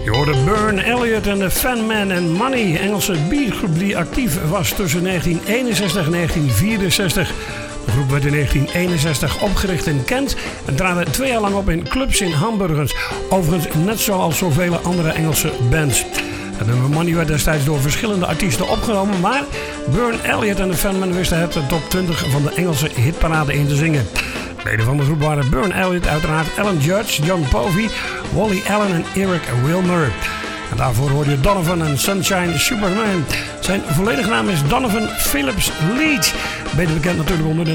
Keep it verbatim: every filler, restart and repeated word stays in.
Je hoorde Burn Elliott en de Fenman and Money, Engelse beatgroep die actief was tussen negentien eenenzestig en negentien vierenzestig. De groep werd in negentien eenenzestig opgericht in Kent en traden twee jaar lang op in clubs in Hamburgens. Overigens net zoals zoveel andere Engelse bands. Het nummer Money werd destijds door verschillende artiesten opgenomen, maar Burn Elliott en de Fenman wisten het de top twintig van de Engelse hitparade in te zingen. Leden van de groep waren Burn Elliott, uiteraard Alan Judge, John Povey, Wally Allen en Eric Wilmer. En daarvoor hoorde je Donovan en Sunshine Superman. Zijn volledige naam is Donovan Phillips Leach, beter bekend natuurlijk onder de